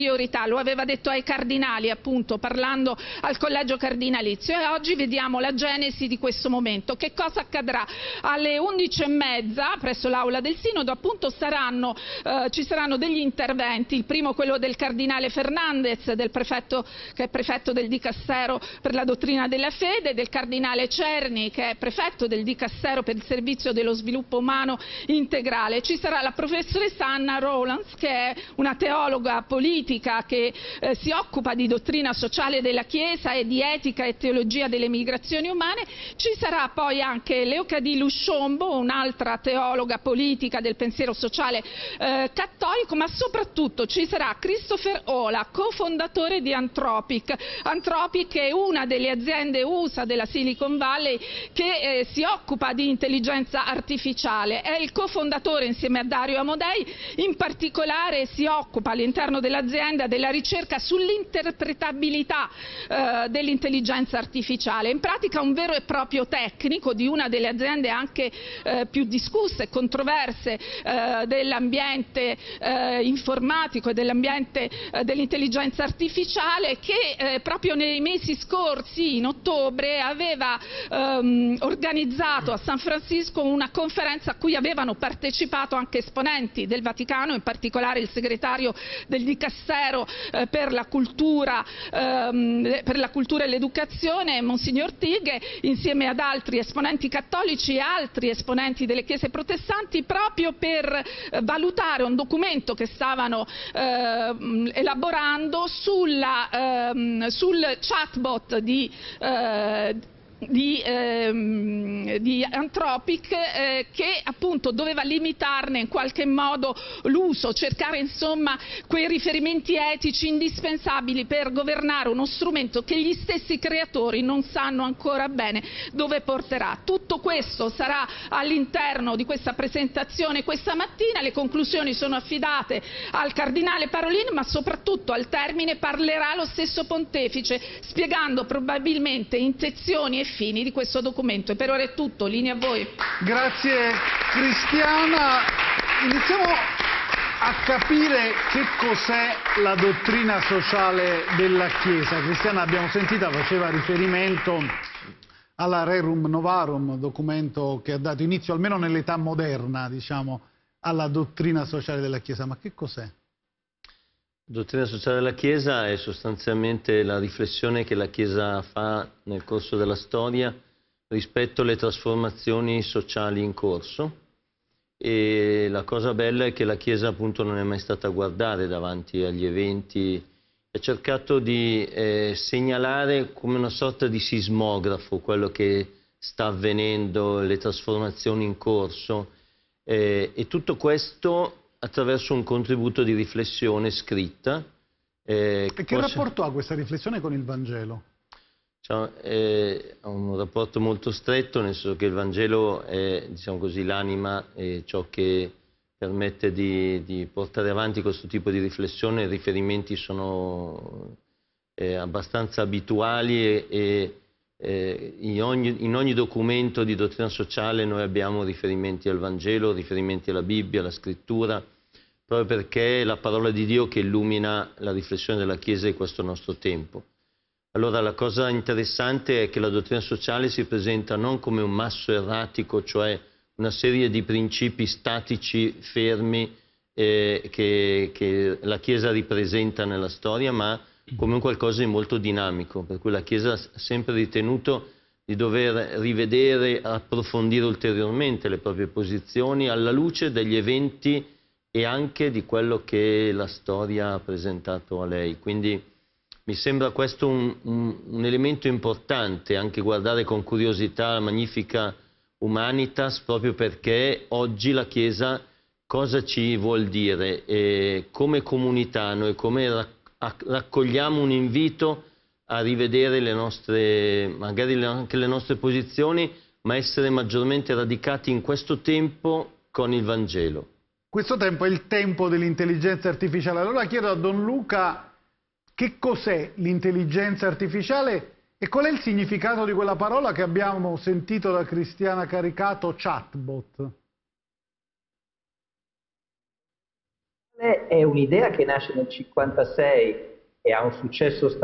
priorità, lo aveva detto ai cardinali, appunto, parlando al collegio cardinalizio, e oggi vediamo la genesi di questo momento. Che cosa accadrà? Alle 11:30 presso l'aula del Sinodo, appunto, ci saranno degli interventi, il primo quello del cardinale Fernandez, che è prefetto del Dicastero per la dottrina della fede, del cardinale Cerni, che è prefetto del Dicastero per il servizio dello sviluppo umano integrale. Ci sarà la professoressa Anna Rowlands, che è una teologa politica che si occupa di dottrina sociale della Chiesa e di etica e teologia delle migrazioni umane. Ci sarà poi anche Leocadie Luchombo, un'altra teologa politica del pensiero sociale cattolico, ma soprattutto ci sarà Christopher Olah, cofondatore di Anthropic. Anthropic è una delle aziende USA della Silicon Valley che si occupa di intelligenza artificiale. È il cofondatore insieme a Dario Amodei, in particolare si occupa all'interno dell'azienda della ricerca sull'interpretabilità dell'intelligenza artificiale. In pratica un vero e proprio tecnico di una delle aziende anche più discusse e controverse dell'ambiente informatico e dell'ambiente dell'intelligenza artificiale, che proprio nei mesi scorsi, in ottobre, aveva organizzato a San Francisco una conferenza a cui avevano partecipato anche esponenti del Vaticano, in particolare il segretario del Dicastero per la cultura e l'educazione, Monsignor Tighe, insieme ad altri esponenti cattolici e altri esponenti delle chiese protestanti, proprio per valutare un documento che stavano elaborando sul chatbot di Anthropic, che appunto doveva limitarne in qualche modo l'uso, cercare insomma quei riferimenti etici indispensabili per governare uno strumento che gli stessi creatori non sanno ancora bene dove porterà. Tutto questo sarà all'interno di questa presentazione questa mattina. Le conclusioni sono affidate al cardinale Parolin, ma soprattutto al termine parlerà lo stesso pontefice, spiegando probabilmente intenzioni e fini di questo documento. E per ora è tutto, linea a voi. Grazie Cristiana. Iniziamo a capire che cos'è la dottrina sociale della Chiesa. Cristiana, abbiamo sentito, faceva riferimento alla Rerum Novarum, documento che ha dato inizio, almeno nell'età moderna, diciamo, alla dottrina sociale della Chiesa. Ma che cos'è? Dottrina sociale della Chiesa è sostanzialmente la riflessione che la Chiesa fa nel corso della storia rispetto alle trasformazioni sociali in corso, e la cosa bella è che la Chiesa appunto non è mai stata a guardare davanti agli eventi, ha cercato di segnalare come una sorta di sismografo quello che sta avvenendo, le trasformazioni in corso, e tutto questo attraverso un contributo di riflessione scritta. E che rapporto ha questa riflessione con il Vangelo? Ha un rapporto molto stretto, nel senso che il Vangelo è, diciamo così, l'anima e ciò che permette di portare avanti questo tipo di riflessione. I riferimenti sono abbastanza abituali e in ogni documento di dottrina sociale noi abbiamo riferimenti al Vangelo, riferimenti alla Bibbia, alla Scrittura, proprio perché è la parola di Dio che illumina la riflessione della Chiesa di questo nostro tempo. Allora la cosa interessante è che la dottrina sociale si presenta non come un masso erratico, cioè una serie di principi statici, fermi, che la Chiesa ripresenta nella storia, ma come un qualcosa di molto dinamico, per cui la Chiesa ha sempre ritenuto di dover rivedere, approfondire ulteriormente le proprie posizioni alla luce degli eventi e anche di quello che la storia ha presentato a lei. Quindi mi sembra questo un elemento importante, anche guardare con curiosità la Magnificat Humanitas, proprio perché oggi la Chiesa cosa ci vuol dire, e come comunità noi come raccogliamo un invito a rivedere le nostre, magari anche le nostre posizioni, ma essere maggiormente radicati in questo tempo con il Vangelo. Questo tempo è il tempo dell'intelligenza artificiale. Allora chiedo a Don Luca che cos'è l'intelligenza artificiale e qual è il significato di quella parola che abbiamo sentito da Cristiana Caricato, chatbot. È un'idea che nasce nel 1956 e ha un successo